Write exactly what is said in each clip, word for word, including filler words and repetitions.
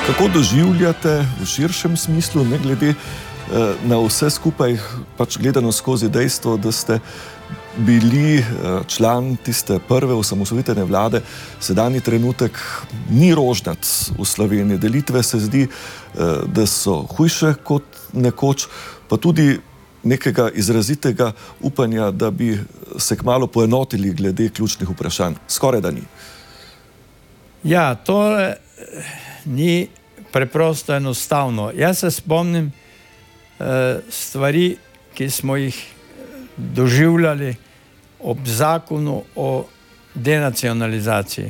Kako doživljate v širšem smislu, ne glede na vse skupaj, pač gledano skozi dejstvo, da ste bili član tiste prve osamosvojitvene vlade, sedanji trenutek ni rožnat v Sloveniji. Delitve se zdi, da so hujše kot nekoč, pa tudi nekega izrazitega upanja, da bi se kmalu poenotili glede ključnih vprašanj. Skoraj da ni. Ja, to ni preprosto enostavno. Jaz se spomnim eh, stvari, ki smo jih doživljali ob zakonu o denacionalizaciji.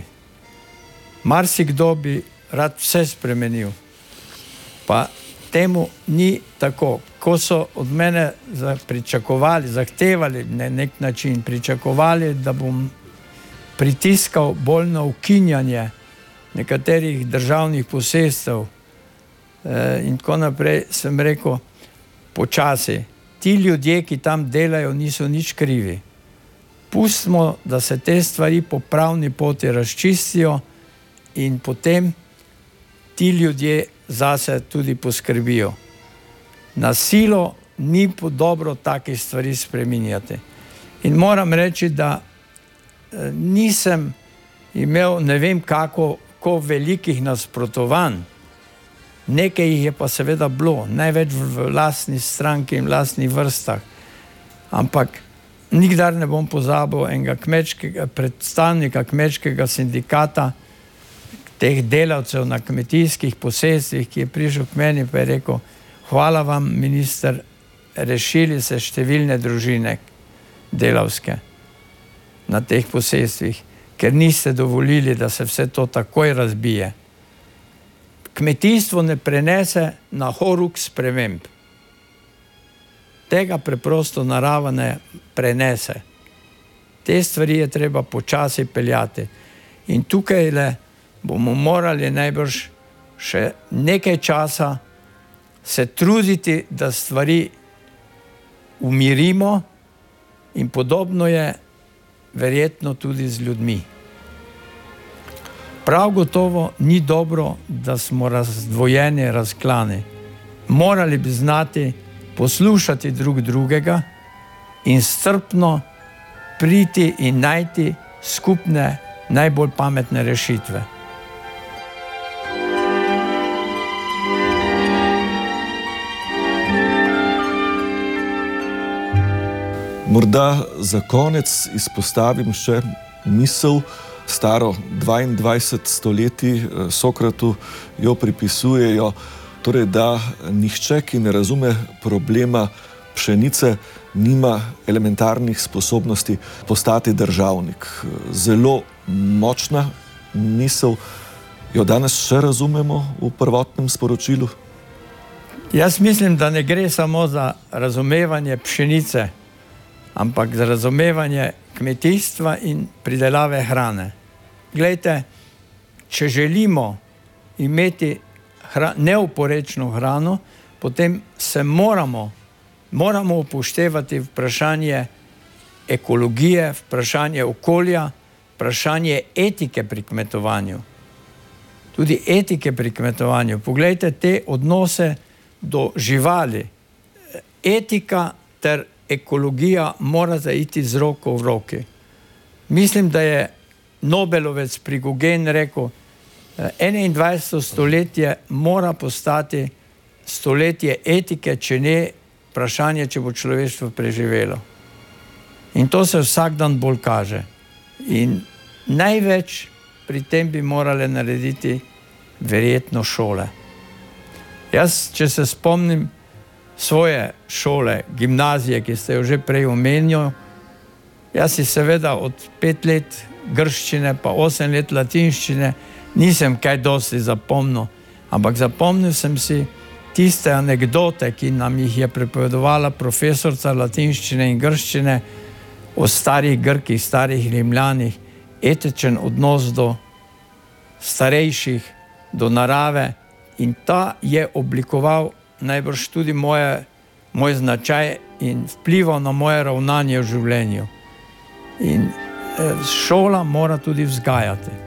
Marsikdo bi rad vse spremenil, pa temu ni tako. Ko so od mene pričakovali, zahtevali na nek način, pričakovali, da bom pritiskal bolj na ukinjanje nekaterih državnih posestev eh, in tako naprej, sem rekel, počasi. Ti ljudje, ki tam delajo, niso nič krivi. Pustimo, da se te stvari po pravni poti razčistijo in potem ti ljudje zase tudi poskrbijo. Na silo ni dobro takih stvari spreminjati. In moram reči, da eh, nisem imel ne vem kako ko velikih nasprotovanj. Nekaj jih je pa seveda bilo, največ v lastni stranki in lastnih vrstah. Ampak nikdar ne bom pozabil enega kmečkega, predstavnika kmečkega sindikata, teh delavcev na kmetijskih posestvih, ki je prišel k meni pa je rekel: hvala vam, minister, rešili se številne družine delavske na teh posestvih, ker niste dovolili, da se vse to takoj razbije. Kmetijstvo ne prenese na horuk sprememb. Tega preprosto narava ne prenese. Te stvari je treba počasi peljati. In tukaj le bomo morali najbrž še nekaj časa se truditi, da stvari umirimo, in podobno je verjetno tudi z ljudmi. Prav gotovo ni dobro, da smo razdvojeni, razklani. Morali bi znati poslušati drug drugega in strpno priti in najti skupne, najbolj pametne rešitve. Morda za konec izpostavim še misel, staro dvaindvajset stoletij, Sokratu jo pripisujejo, torej da nihče, ki ne razume problema pšenice, nima elementarnih sposobnosti postati državnik. Zelo močna misel. Jo danes še razumemo v prvotnem sporočilu? Jaz mislim, da ne gre samo za razumevanje pšenice, ampak za razumevanje kmetijstva in pridelave hrane. Glejte, če želimo imeti hra, neoporečno hrano, potem se moramo, moramo upoštevati vprašanje ekologije, vprašanje okolja, vprašanje etike pri kmetovanju. Tudi etike pri kmetovanju. Poglejte te odnose do živali. Etika ter ekologija mora zaiti z roko v roki. Mislim, da je Nobelovec Prigogen rekel, enaindvajseto stoletje mora postati stoletje etike, če ne vprašanje, če bo človeštvo preživelo. In to se vsak dan bolj kaže. In največ pri tem bi morale narediti verjetno šole. Jaz, če se spomnim svoje šole, gimnazije, ki ste jo že prej omenil, jaz si seveda od pet let grščine pa osem let latinščine nisem kaj dosti zapomnil, ampak zapomnil sem si tiste anekdote, ki nam jih je pripovedovala profesorca latinščine in grščine o starih Grkih, starih Rimljanih, etičen odnos do starejših, do narave, in ta je oblikoval najbrž tudi moje, moj značaj in vplival na moje ravnanje v življenju. In šola mora tudi vzgajati.